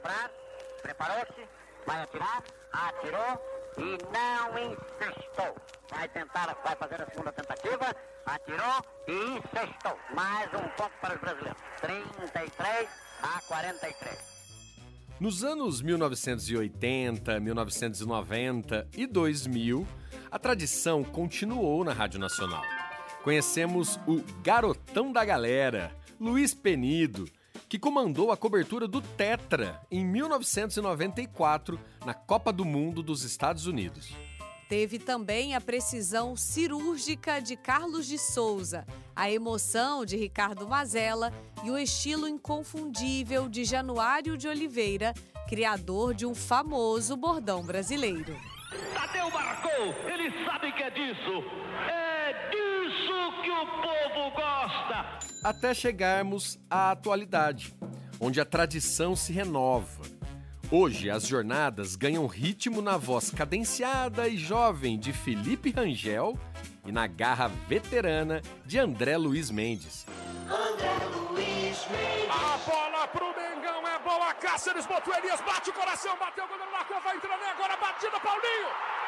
atrás, preparou-se, vai atirar, atirou e não encestou. Vai fazer a segunda tentativa, atirou e encestou. Mais um ponto para os brasileiros. 33-43. Nos anos 1980, 1990 e 2000, a tradição continuou na Rádio Nacional. Conhecemos o garotão da galera, Luiz Penido, que comandou a cobertura do Tetra em 1994 na Copa do Mundo dos Estados Unidos. Teve também a precisão cirúrgica de Carlos de Souza, a emoção de Ricardo Mazella e o estilo inconfundível de Januário de Oliveira, criador de um famoso bordão brasileiro. Tadeu marcou, ele sabe que é disso que o povo gosta. Até chegarmos à atualidade, onde a tradição se renova. Hoje, as jornadas ganham ritmo na voz cadenciada e jovem de Felipe Rangel e na garra veterana de André Luiz Mendes. André Luiz Mendes. A bola pro Mengão é boa, Cáceres botou Elias, bate o coração, bateu o goleiro, marcou, vai entrando agora, batida, Paulinho!